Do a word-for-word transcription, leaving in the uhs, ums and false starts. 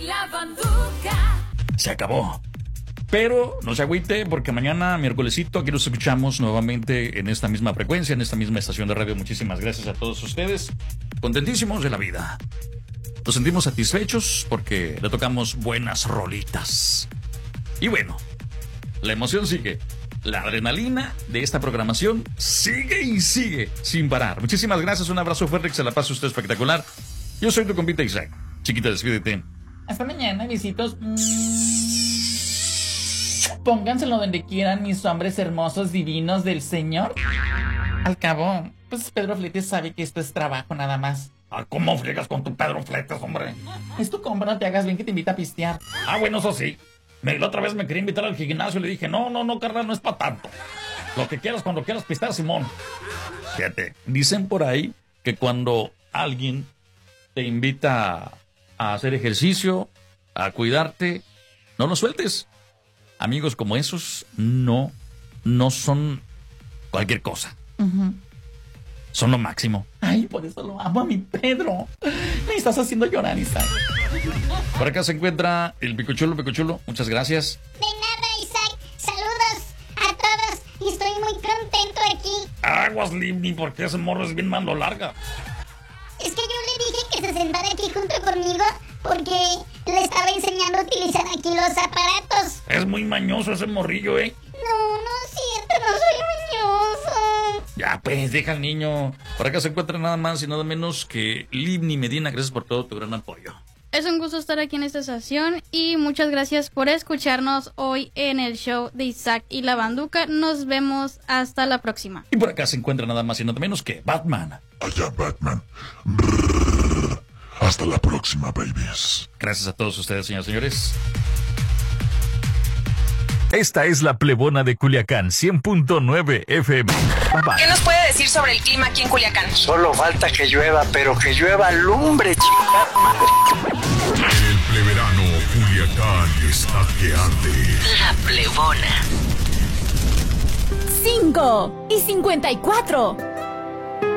la Banduca. Se acabó. Pero no se agüite porque mañana, miércolesito, aquí nos escuchamos nuevamente en esta misma frecuencia, en esta misma estación de radio. Muchísimas gracias a todos ustedes. Contentísimos de la vida. Nos sentimos satisfechos porque le tocamos buenas rolitas. Y bueno, la emoción sigue. La adrenalina de esta programación sigue y sigue sin parar. Muchísimas gracias, un abrazo fuerte, que se la pase usted espectacular. Yo soy tu compita Isaac. Chiquita, despídete. Hasta mañana, besitos. Pónganselo donde quieran, mis hombres hermosos, divinos del Señor. Al cabo, pues Pedro Fletes sabe que esto es trabajo nada más. Ah, ¿cómo friegas con tu Pedro Fletes, hombre? Es tu compa, no te hagas bien que te invita a pistear. Ah, bueno, eso sí. Me, la otra vez me quería invitar al gimnasio y le dije, no, no, no, carnal, no es para tanto. Lo que quieras, cuando quieras pistear, Simón. Fíjate, dicen por ahí que cuando alguien te invita a hacer ejercicio, a cuidarte, no lo sueltes. Amigos como esos no, no son cualquier cosa. Uh-huh. Son lo máximo. Ay, por eso lo amo a mi Pedro. Me estás haciendo llorar, Isaac. Por acá se encuentra el Picochulo, Picochulo. Muchas gracias. De nada, Isaac. Saludos a todos. Y estoy muy contento aquí. Aguas, Limni, porque ese morro es bien mando larga. Es que yo le dije que se sentara aquí junto conmigo porque le estaba enseñando a utilizar aquí los aparatos. Es muy mañoso ese morrillo, ¿eh? No, no es cierto, no soy mañoso. Ya, pues, deja al niño. Por acá se encuentra nada más y nada menos que Livni Medina. Gracias por todo tu gran apoyo. Es un gusto estar aquí en esta estación y muchas gracias por escucharnos hoy en el show de Isaac y la Banduca. Nos vemos hasta la próxima. Y por acá se encuentra nada más y nada menos que Batman. Allá, Batman. Brrr. Hasta la próxima, babies. Gracias a todos ustedes, señores y señores. Esta es la Plebona de Culiacán, cien punto nueve F M. Bye, bye. ¿Qué nos puede decir sobre el clima aquí en Culiacán? Solo falta que llueva, pero que llueva lumbre, chica madre. El pleberano Culiacán está que arde. La Plebona. cinco y cincuenta y cuatro.